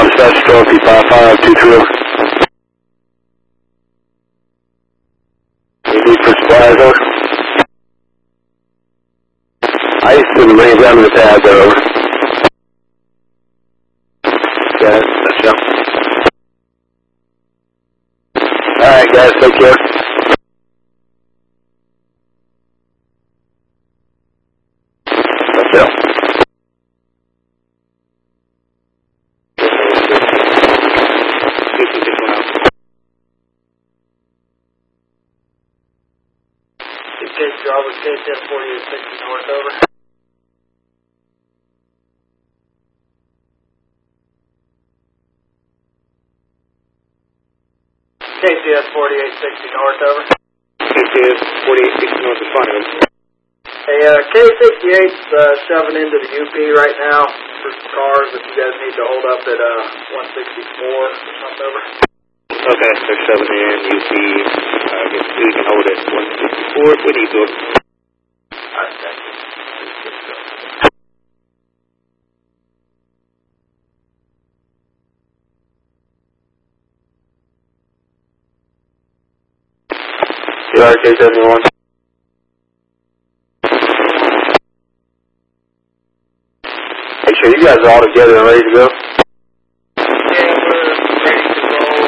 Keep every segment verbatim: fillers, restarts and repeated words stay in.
dispatch trophy five five two three. You need for supplies, over. Ice and bring it down to the pad, there, over. Got it, that's you. Alright guys, take care. That's it. Robert, K T S forty-eight sixty north, over. K T S forty-eight sixty north, over. K T S forty-eight sixty north is fine. Hey, uh, K sixty-eight's uh, shoving into the U P right now for some cars if you guys need to hold up at uh, one sixty-four or something, over. Okay, they're shoving in U P. Uh, I guess we can hold it one sixty-four. We need to. Alright, thank you. C R K seventy-one. Make sure you guys are all together and ready to go. Yeah, we're ready to roll.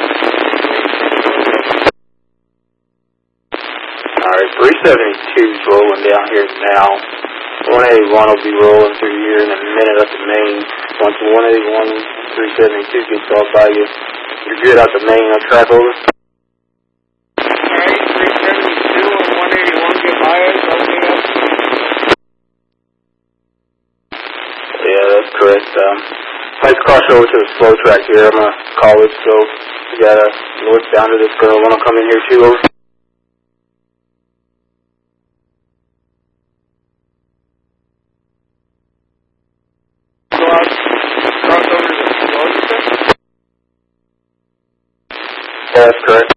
Alright, three seventy-two is rolling down here now. one eighty-one will be rolling through here in a minute up the main. Once one eighty-one, three seventy-two gets off by you, you're good out the main on track, over. Alright, three seventy-two and one eighty-one get by us, opening up. Yeah, that's correct. Um, let's cross over to the slow track here. I'm going to call it, so we got a northbound to this girl. Want to come in here too, over? Go out, cross over to the slow, you said? Yeah, that's correct.